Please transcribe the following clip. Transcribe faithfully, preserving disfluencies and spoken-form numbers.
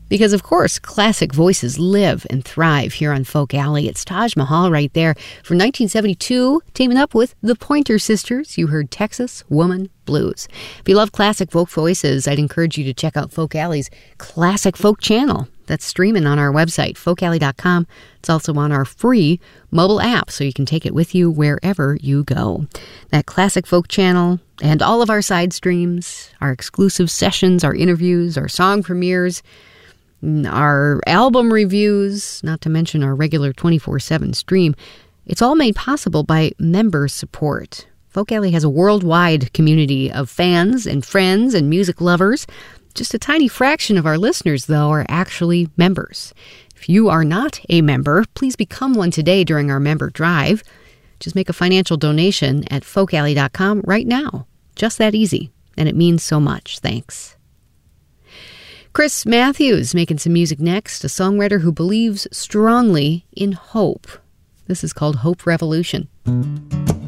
Because, of course, classic voices live and thrive here on Folk Alley. It's Taj Mahal right there. From nineteen seventy-two, teaming up with the Pointer Sisters, you heard Texas Woman Blues. If you love classic folk voices, I'd encourage you to check out Folk Alley's Classic Folk channel. That's streaming on our website, folk alley dot com. It's also on our free mobile app, so you can take it with you wherever you go. That Classic Folk channel and all of our side streams, our exclusive sessions, our interviews, our song premieres, our album reviews, not to mention our regular twenty-four seven stream, it's all made possible by member support. Folk Alley has a worldwide community of fans and friends and music lovers. Just a tiny fraction of our listeners, though, are actually members. If you are not a member, please become one today during our member drive. Just make a financial donation at folk alley dot com right now. Just that easy, and it means so much. Thanks. Chris Matthews making some music next, a songwriter who believes strongly in hope. This is called Hope Revolution.